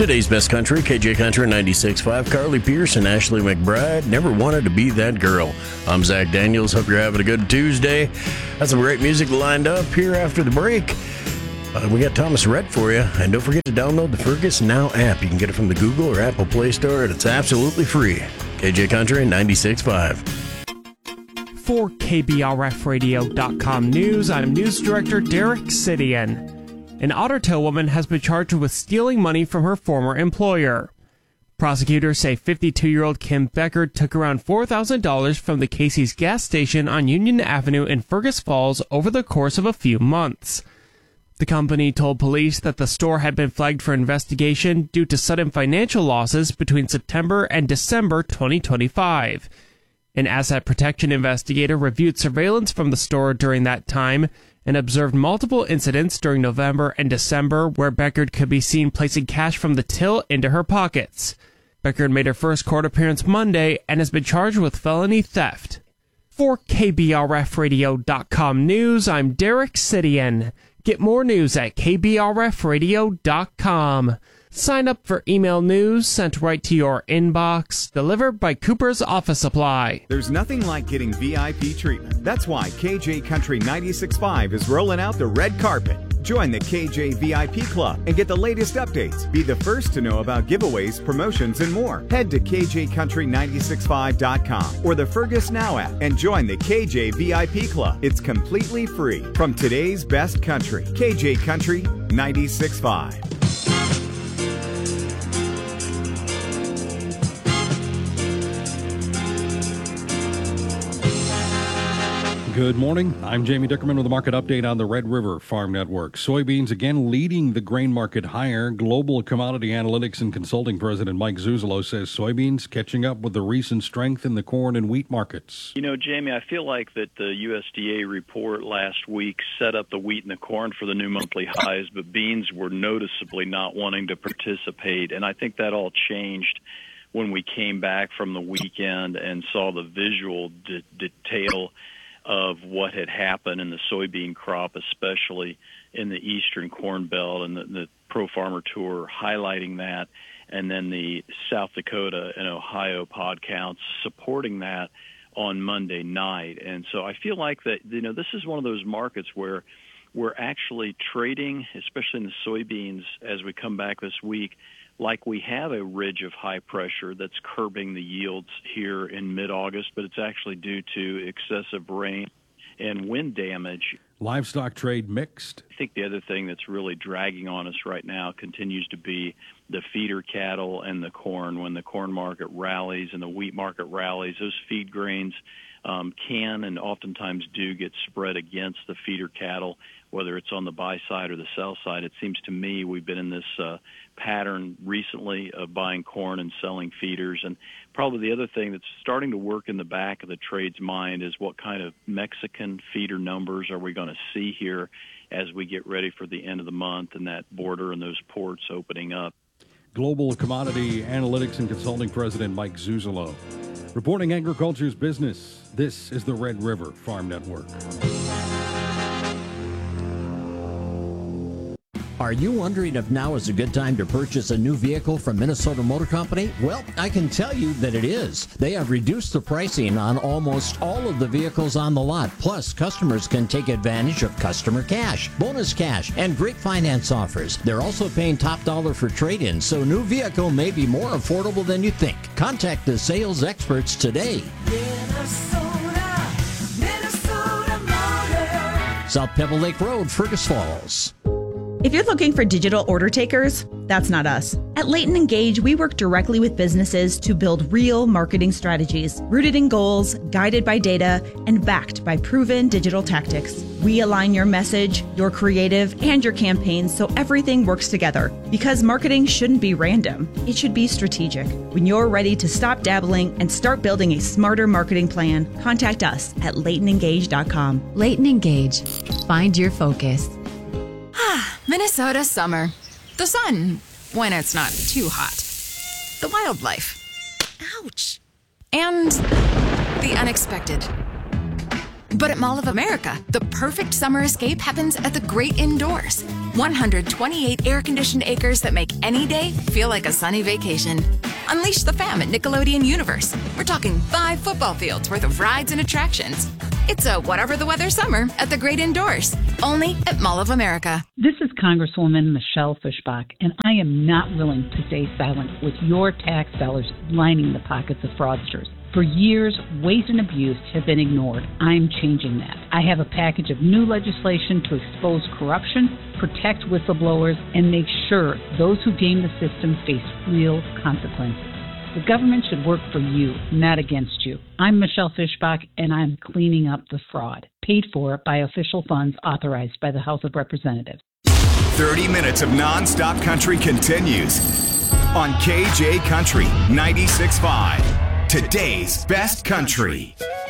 Today's best country, KJ Country 96.5. Carly Pierce and Ashley McBride, Never Wanted to Be That Girl. I'm Zach Daniels. Hope you're having a good Tuesday. Got some great music lined up here after the break. We got Thomas Rhett for you. And don't forget to download the Fergus Now app. You can get it from the Google or Apple Play Store, and it's absolutely free. KJ Country 96.5. For KBRFradio.com News, I'm News Director Derek Sidian. An Otter Tail woman has been charged with stealing money from her former employer. Prosecutors say 52-year-old Kim Becker took around $4,000 from the Casey's gas station on Union Avenue in Fergus Falls over the course of a few months. The company told police that the store had been flagged for investigation due to sudden financial losses between September and December 2025. An asset protection investigator reviewed surveillance from the store during that time and observed multiple incidents during November and December where Becker could be seen placing cash from the till into her pockets. Becker made her first court appearance Monday and has been charged with felony theft. For KBRFradio.com News, I'm Derek Sidian. Get more news at KBRFradio.com. Sign up for email news sent right to your inbox, delivered by Cooper's Office Supply. There's nothing like getting VIP treatment. That's why KJ Country 96.5 is rolling out the red carpet. Join the KJ VIP Club and get the latest updates. Be the first to know about giveaways, promotions, and more. Head to KJCountry965.com or the Fergus Now app and join the KJ VIP Club. It's completely free. From today's best country, KJ Country 96.5. Good morning. I'm Jamie Dickerman with a market update on the Red River Farm Network. Soybeans again leading the grain market higher. Global Commodity Analytics and Consulting President Mike Zuzolo says soybeans catching up with the recent strength in the corn and wheat markets. You know, Jamie, I feel like that the USDA report last week set up the wheat and the corn for the new monthly highs, but beans were noticeably not wanting to participate, and I think that all changed when we came back from the weekend and saw the visual detail of what had happened in the soybean crop, especially in the eastern corn belt, and the Pro Farmer Tour highlighting that, and then the South Dakota and Ohio pod counts supporting that on Monday night. And so I feel like that, you know, this is one of those markets where we're actually trading, especially in the soybeans as we come back this week, like we have a ridge of high pressure that's curbing the yields here in mid-August, but it's actually due to excessive rain and wind damage. Livestock trade mixed. I think the other thing that's really dragging on us right now continues to be the feeder cattle and the corn. When the corn market rallies and the wheat market rallies, those feed grains can and oftentimes do get spread against the feeder cattle, whether it's on the buy side or the sell side. It seems to me we've been in this pattern recently of buying corn and selling feeders. And probably the other thing that's starting to work in the back of the trade's mind is what kind of Mexican feeder numbers are we going to see here as we get ready for the end of the month and that border and those ports opening up. Global Commodity Analytics and Consulting President Mike Zuzolo. Reporting agriculture's business, this is the Red River Farm Network. Are you wondering if now is a good time to purchase a new vehicle from Minnesota Motor Company? Well, I can tell you that it is. They have reduced the pricing on almost all of the vehicles on the lot. Plus, customers can take advantage of customer cash, bonus cash, and great finance offers. They're also paying top dollar for trade-ins, so new vehicle may be more affordable than you think. Contact the sales experts today. Minnesota Motor. South Pebble Lake Road, Fergus Falls. If you're looking for digital order takers, that's not us. At Leighton Engage, we work directly with businesses to build real marketing strategies, rooted in goals, guided by data, and backed by proven digital tactics. We align your message, your creative, and your campaigns so everything works together. Because marketing shouldn't be random, it should be strategic. When you're ready to stop dabbling and start building a smarter marketing plan, contact us at LeightonEngage.com. Leighton Engage. Find your focus. Minnesota summer. The sun, when it's not too hot. The wildlife. Ouch. And the unexpected. But at Mall of America, the perfect summer escape happens at the great indoors. 128 air-conditioned acres that make any day feel like a sunny vacation. Unleash the fam at Nickelodeon Universe. We're talking 5 football fields worth of rides and attractions. It's a whatever the weather summer at the Great Indoors, only at Mall of America. This is Congresswoman Michelle Fischbach, and I am not willing to stay silent with your tax dollars lining the pockets of fraudsters. For years, waste and abuse have been ignored. I'm changing that. I have a package of new legislation to expose corruption, protect whistleblowers, and make sure those who game the system face real consequences. The government should work for you, not against you. I'm Michelle Fischbach, and I'm cleaning up the fraud, paid for by official funds authorized by the House of Representatives. 30 minutes of nonstop country continues on KJ Country 96.5. Today's best country.